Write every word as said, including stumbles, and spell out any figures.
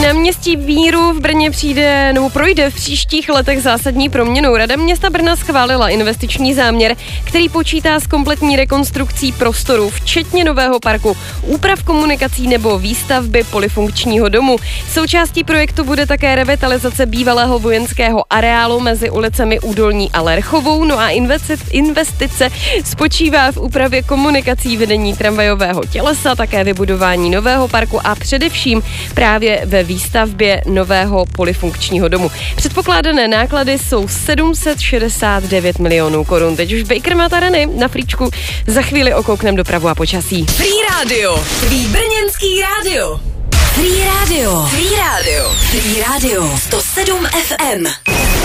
Náměstí Míru v Brně přijde nebo projde v příštích letech zásadní proměnou. Rada města Brna schválila investiční záměr, který počítá s kompletní rekonstrukcí prostoru, včetně nového parku, úprav komunikací nebo výstavby polifunkčního domu. Součástí projektu bude také revitalizace bývalého vojenského areálu mezi ulicemi Údolní a Lerchovou, no a investice spočívá v úpravě komunikací, vedení tramvajového tělesa, také vybudování nového parku a především právě ve výstavbě nového polifunkčního domu. Předpokládané náklady jsou sedm set šedesát devět milionů korun. Teď už Baker má tarany na fríčku. Za chvíli okouknem dopravu a počasí. Free Radio, tvý brněnský rádio. Free Radio, Free Radio, Free Radio, sto sedm ef em.